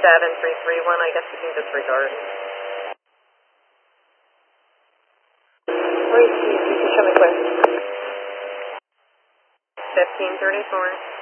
7331, I guess you can disregard. Wait, you can show me clear. 1534.